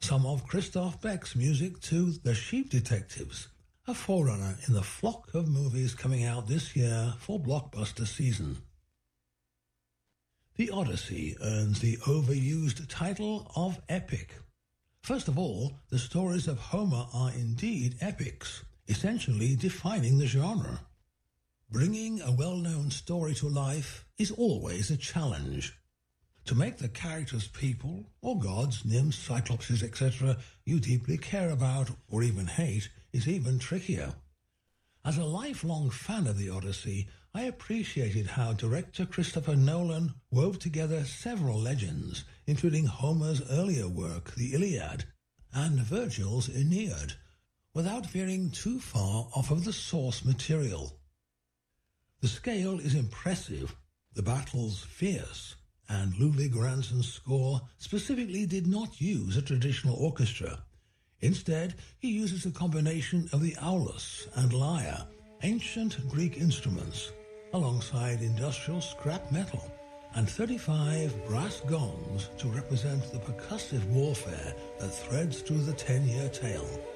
some of Christoph Beck's music to The Sheep Detectives, a forerunner in the flock of movies coming out this year for blockbuster season. The Odyssey earns the overused title of epic. First of all, the stories of Homer are indeed epics, essentially defining the genre. Bringing a well-known story to life is always a challenge. To make the characters people, or gods, nymphs, cyclopses, etc. you deeply care about or even hate is even trickier. As a lifelong fan of the Odyssey, I appreciated how director Christopher Nolan wove together several legends, including Homer's earlier work, the Iliad, and Virgil's Aeneid, without veering too far off of the source material. The scale is impressive, the battles fierce, and Ludwig Göransson's score specifically did not use a traditional orchestra. Instead, he uses a combination of the aulos and lyre, ancient Greek instruments, alongside industrial scrap metal, and 35 brass gongs to represent the percussive warfare that threads through the 10-year tale.